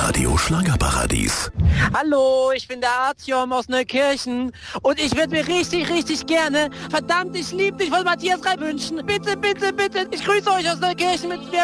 Radio Schlagerparadies. Hallo, ich bin der Artyom aus Neukirchen und ich würde mir richtig, richtig gerne, verdammt, ich liebe dich von Matthias Reim wünschen. Bitte, bitte, bitte, ich grüße euch aus Neukirchen mit